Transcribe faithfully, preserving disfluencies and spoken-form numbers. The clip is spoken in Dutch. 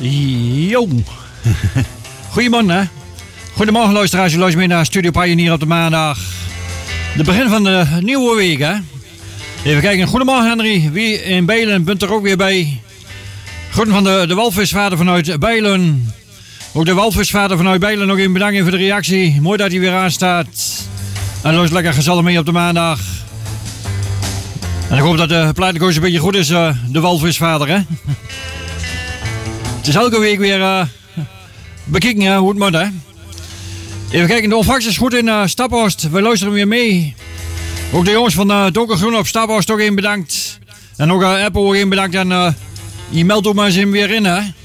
Jo. Goedemorgen, hè. Goedemorgen, luisteraars. Je luistert mee naar Studio Pioneer op de maandag. De begin van de nieuwe week, hè. Even kijken. Goedemorgen, Henry. Wie in Bijlen bent er ook weer bij? Groeten van de, de walvisvader vanuit Bijlen. Ook de walvisvader vanuit Bijlen nog even bedanken voor de reactie. Mooi dat hij weer aanstaat. En luister lekker gezellig mee op de maandag. En ik hoop dat de platenkoos een beetje goed is, uh, de walvisvader, hè. Het is elke week weer uh, bekijken uh, hoe het moet, hè. Even kijken, de ontvangst is goed in uh, Staphorst. We luisteren weer mee. Ook de jongens van uh, Donkergroen op Staphorst ook even bedankt. En ook uh, Apple ook even bedankt. En uh, je meldt ook maar eens weer in, hè.